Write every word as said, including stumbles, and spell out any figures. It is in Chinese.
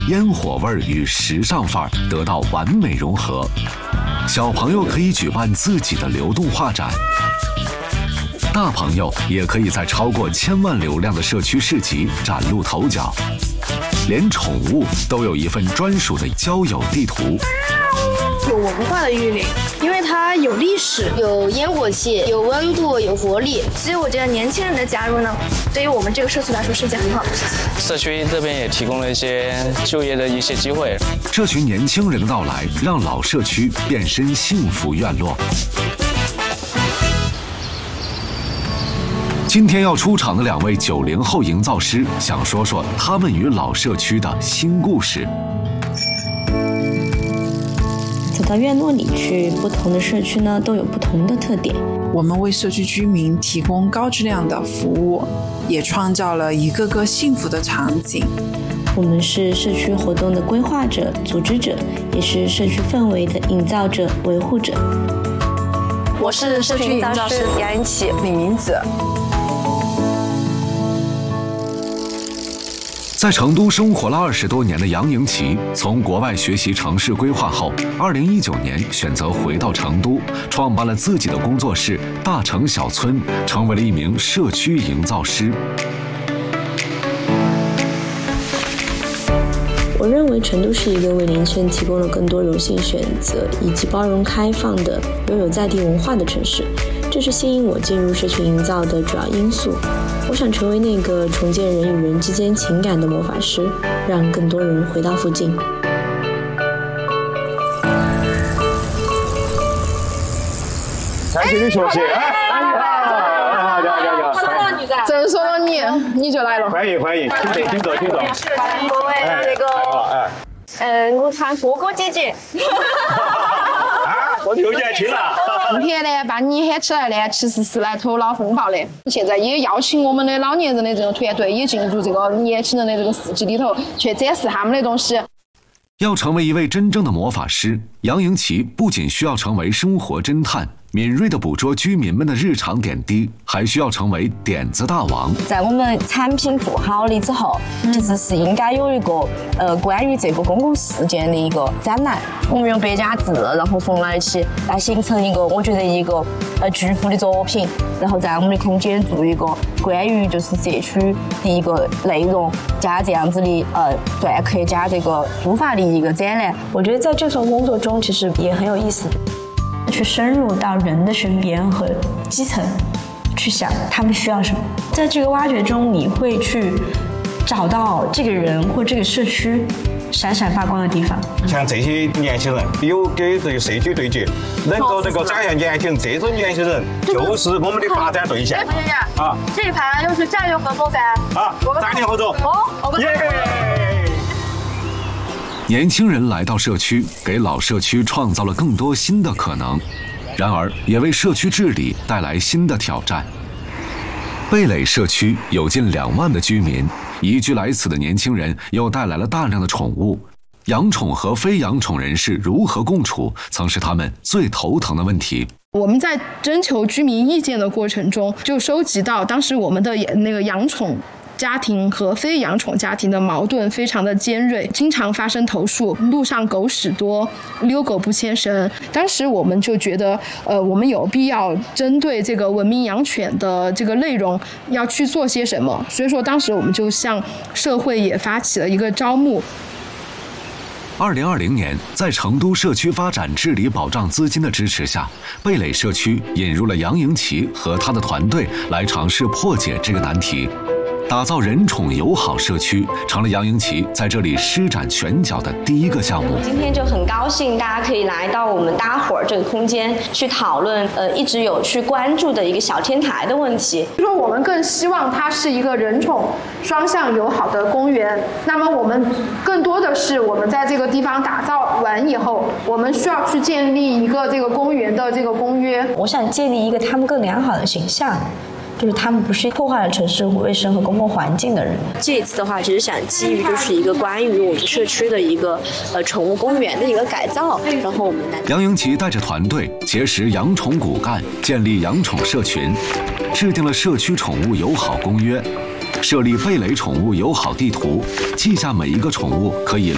烟火味与时尚范儿得到完美融合。小朋友可以举办自己的流动画展，大朋友也可以在超过千万流量的社区市集崭露头角。连宠物都有一份专属的交友地图。 有文化的玉林，因为它有历史， 有烟火气，有温度，有活力。 所以我觉得年轻人的加入呢，对于我们这个社区来说是一件很好的事情。 社区这边也提供了一些就业的一些机会。 这群年轻人的到来，让老社区变身幸福院落。今天要出场的两位九零后营造师，想说说他们与老社区的新故事。 走到院落里去，不同的社区呢都有不同的特点。 我们为社区居民提供高质量的服务，也创造了一个个幸福的场景。 我们是社区活动的规划者、组织者，也是社区氛围的营造者、维护者。 我是社区营造师杨云琪、 李明子。 在成都生活了二十多年的杨迎琪，从国外学习城市规划后，二零一九年选择回到成都，创办了自己的工作室“大城小村”，成为了一名社区营造师。 我认为成都是一个为年轻人提供了更多柔性选择以及包容开放的、拥有在地文化的城市，这是吸引我进入社区营造的主要因素。我想成为那个重建人与人之间情感的魔法师，让更多人回到附近。 感谢你学习，哎，好，好，好，好， 正说到你，你就来了。 欢迎欢迎，请坐，请坐，请坐。 欢迎各位那个，嗯，我喊哥哥姐姐。 我又年轻了。 今天呢，把你喊起来呢，其实是来头脑风暴的。现在也邀请我们的老年人的这个团队也进入这个年轻人的这个市集里头，去展示他们的东西。 要成为一位真正的魔法师，杨迎琪不仅需要成为生活侦探，敏锐地捕捉居民们的日常点滴，还需要成为点子大王。 在我们产品做好了之后，其实是应该有一个呃关于这个公共事件的一个展览。我们用白夹字，然后缝在一起，来形成一个我觉得一个呃巨幅的作品，然后在我们的空间做一个关于就是社区的一个内容，加这样子的呃篆刻加这个书法的一个展览。 我觉得在这份工作中，其实也很有意思。去深入到人的身边和基层，去想他们需要什么。在这个挖掘中，你会去找到这个人或这个社区闪闪发光的地方。 像这些年轻人有给这个社区对接，能够能够展现年轻人，这种年轻人就是我们的发展对象。 哎，姐姐，啊，这一盘又是战略合作噻。 啊，战略合作。 哦，耶！ 年轻人来到社区，给老社区创造了更多新的可能，然而也为社区治理带来新的挑战。蓓蕾社区有近两万的居民，移居来此的年轻人又带来了大量的宠物。养宠和非养宠人士如何共处，曾是他们最头疼的问题。 我们在征求居民意见的过程中，就收集到当时我们的那个养宠家庭和非养宠家庭的矛盾非常的尖锐，经常发生投诉，路上狗屎多，遛狗不牵绳。当时我们就觉得，呃，我们有必要针对这个文明养犬的这个内容要去做些什么。所以说，当时我们就向社会也发起了一个招募。 二零二零年，在成都社区发展治理保障资金的支持下，蓓蕾社区引入了杨迎琪和他的团队来尝试破解这个难题。打造人宠友好社区，成了杨迎琪在这里施展拳脚的第一个项目。 今天就很高兴，大家可以来到我们搭伙儿这个空间，去讨论呃一直有去关注的一个小天台的问题。 说我们更希望它是一个人宠双向友好的公园。那么我们更多的是我们在这个地方打造完以后，我们需要去建立一个这个公园的这个公约。 我想建立一个他们更良好的形象。就是他们不是破坏了城市卫生和公共环境的人。 这一次的话，只是想基于就是一个关于我们社区的一个呃宠物公园的一个改造，然后我们来。 杨迎琪带着团队结识养宠骨干，建立养宠社群，制定了社区宠物友好公约，设立蓓蕾宠物友好地图，记下每一个宠物可以